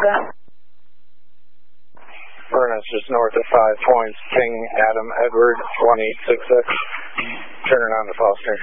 Florida. Furnace just north of 5 points. Ping Adam Edward 186X. Turning on to Foster.